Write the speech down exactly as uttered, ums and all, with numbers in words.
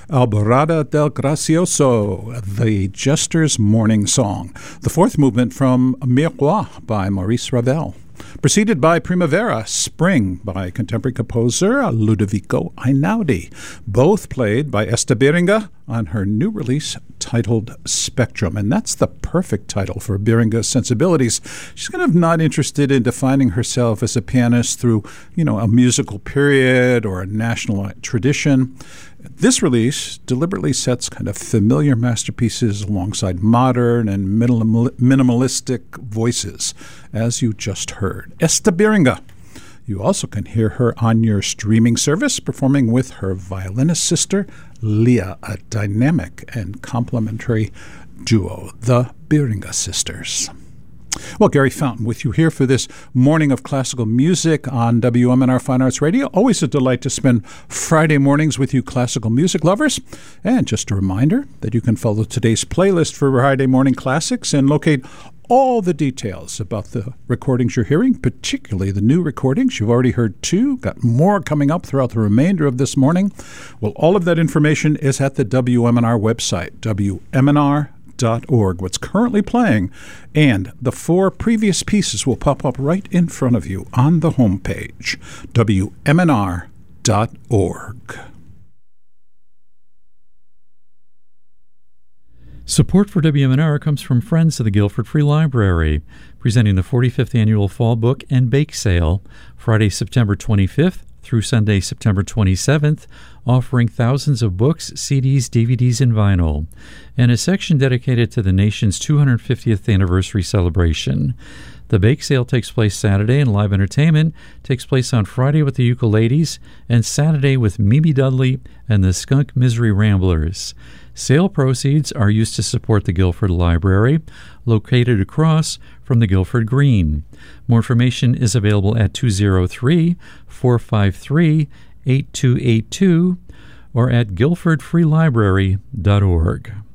Alborada del Gracioso, the Jester's Morning Song, the fourth movement from Miroir by Maurice Ravel, preceded by Primavera, Spring by contemporary composer Ludovico Einaudi, both played by Esta Biringa on her new release titled Spectrum. And that's the perfect title for Biringa's sensibilities. She's kind of not interested in defining herself as a pianist through, you know, a musical period or a national tradition. This release deliberately sets kind of familiar masterpieces alongside modern and minimal, minimalistic voices, as you just heard. Esta Biringa. You also can hear her on your streaming service performing with her violinist sister, Leah, a dynamic and complementary duo, the Biringa Sisters. Well, Gary Fountain with you here for this morning of classical music on W M N R Fine Arts Radio. Always a delight to spend Friday mornings with you classical music lovers. And just a reminder that you can follow today's playlist for Friday Morning Classics and locate all the details about the recordings you're hearing, particularly the new recordings. You've already heard two, got more coming up throughout the remainder of this morning. Well, all of that information is at the W M N R website, W M N R dot org. What's currently playing, and the four previous pieces will pop up right in front of you on the homepage, W M N R dot org. Support for W M N R comes from Friends of the Guilford Free Library, presenting the forty-fifth Annual Fall Book and Bake Sale, Friday, September twenty-fifth through Sunday, September twenty-seventh, offering thousands of books, C Ds, D V Ds, and vinyl, and a section dedicated to the nation's two hundred fiftieth anniversary celebration. The bake sale takes place Saturday, and live entertainment takes place on Friday with the Ukuleles and Saturday with Mimi Dudley and the Skunk Misery Ramblers. Sale proceeds are used to support the Guilford Library, located across from the Guilford Green. More information is available at two oh three, four five three, eight two eight two or at guilford free library dot org.